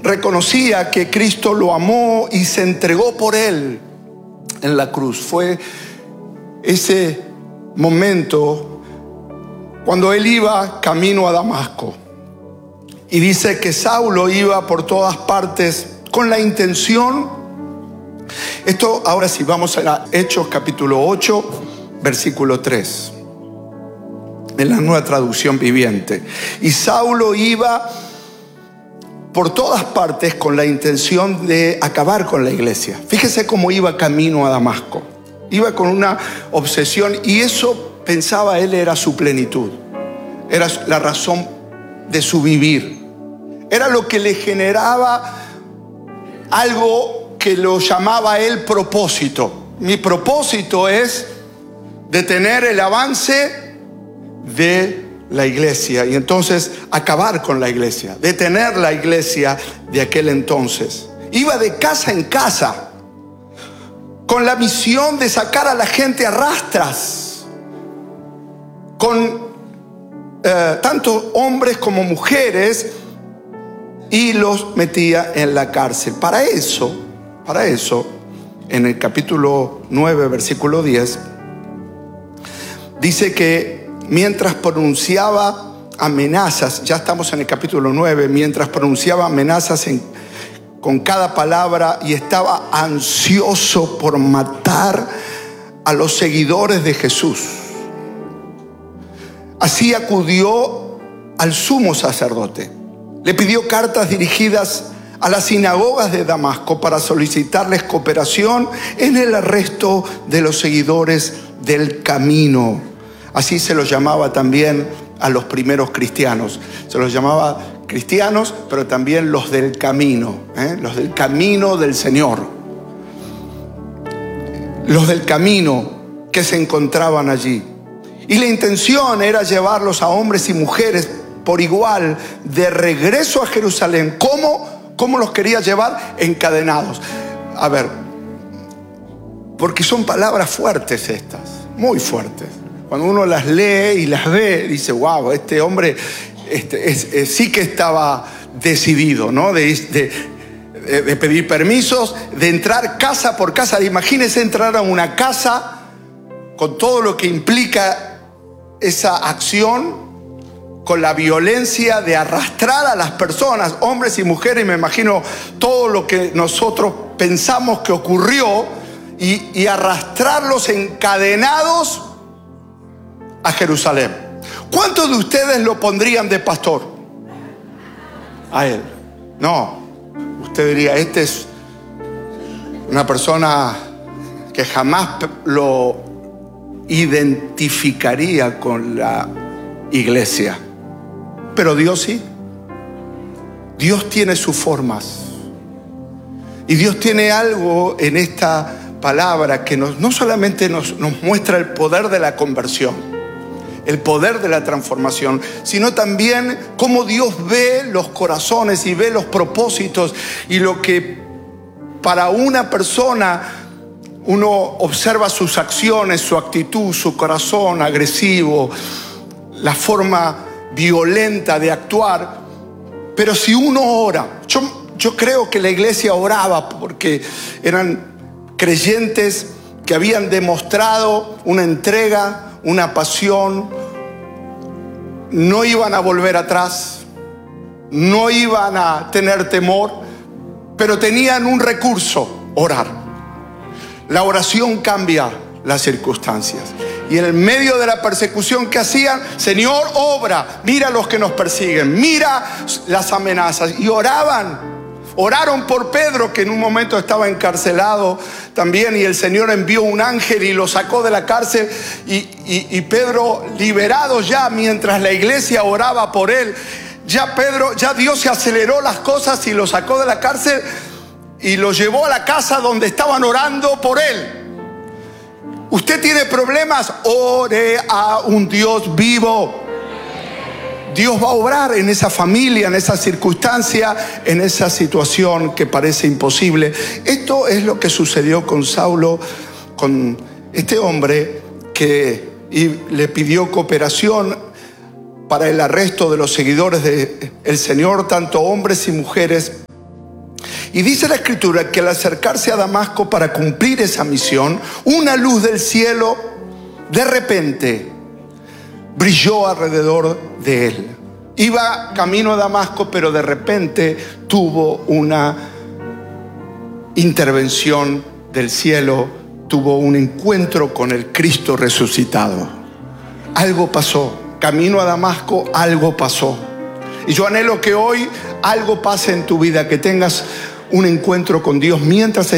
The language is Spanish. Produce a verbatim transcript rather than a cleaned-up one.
reconocía que Cristo lo amó y se entregó por él en la cruz. Fue ese momento cuando él iba camino a Damasco. Y dice que Saulo iba por todas partes con la intención. Esto ahora sí, vamos a Hechos capítulo ocho, versículo tres. En la Nueva Traducción Viviente. Y Saulo iba por todas partes con la intención de acabar con la iglesia. Fíjese cómo iba camino a Damasco. Iba con una obsesión y eso, pensaba él, era su plenitud. Era la razón de su vivir. Era lo que le generaba algo que lo llamaba él propósito. Mi propósito es detener el avance de la iglesia y entonces acabar con la iglesia, detener la iglesia de aquel entonces. Iba de casa en casa con la misión de sacar a la gente a rastras, con eh, tanto hombres como mujeres, y los metía en la cárcel. Para eso, para eso, en el capítulo nueve, versículo diez, dice que mientras pronunciaba amenazas, ya estamos en el capítulo nueve, mientras pronunciaba amenazas en, con cada palabra y estaba ansioso por matar a los seguidores de Jesús. Así acudió al sumo sacerdote. Le pidió cartas dirigidas a las sinagogas de Damasco para solicitarles cooperación en el arresto de los seguidores del camino. Así se los llamaba también a los primeros cristianos. Se los llamaba cristianos, pero también los del camino, ¿eh? Los del camino del Señor. Los del camino que se encontraban allí. Y la intención era llevarlos a hombres y mujeres por igual de regreso a Jerusalén. ¿Cómo? ¿Cómo los quería llevar? Encadenados. A ver, porque son palabras fuertes estas, muy fuertes. Cuando uno las lee y las ve, dice, wow, este hombre este, es, es, sí que estaba decidido, ¿no? De, de, de pedir permisos, de entrar casa por casa. Imagínense entrar a una casa con todo lo que implica esa acción, con la violencia de arrastrar a las personas, hombres y mujeres. Me imagino todo lo que nosotros pensamos que ocurrió y, y arrastrarlos encadenados a Jerusalén. ¿Cuántos de ustedes lo pondrían de pastor? A él. No. Usted diría, este es una persona que jamás lo identificaría con la iglesia. Pero Dios sí. Dios tiene sus formas. Y Dios tiene algo en esta palabra que nos, no solamente nos, nos muestra el poder de la conversión, el poder de la transformación, sino también cómo Dios ve los corazones y ve los propósitos y lo que para una persona uno observa sus acciones, su actitud, su corazón agresivo, la forma violenta de actuar. Pero si uno ora, yo, yo creo que la iglesia oraba porque eran creyentes que habían demostrado una entrega, una pasión, no iban a volver atrás, no iban a tener temor, pero tenían un recurso: orar. La oración cambia las circunstancias. Y en el medio de la persecución que hacían, Señor, obra, mira a los que nos persiguen, mira las amenazas. Y oraban, oraron por Pedro, que en un momento estaba encarcelado también, y el Señor envió un ángel y lo sacó de la cárcel. Y, y, y Pedro, liberado ya, mientras la iglesia oraba por él, ya Pedro, ya Dios se aceleró las cosas y lo sacó de la cárcel y lo llevó a la casa donde estaban orando por él. Usted tiene problemas, ore a un Dios vivo. Dios va a obrar en esa familia, en esa circunstancia, en esa situación que parece imposible. Esto es lo que sucedió con Saulo, con este hombre que le pidió cooperación para el arresto de los seguidores del Señor, tanto hombres y mujeres. Y dice la Escritura que al acercarse a Damasco para cumplir esa misión, una luz del cielo de repente brilló alrededor de él. Iba camino a Damasco, pero de repente tuvo una intervención del cielo, tuvo un encuentro con el Cristo resucitado. Algo pasó. Camino a Damasco, algo pasó. Y yo anhelo que hoy algo pase en tu vida, que tengas un encuentro con Dios mientras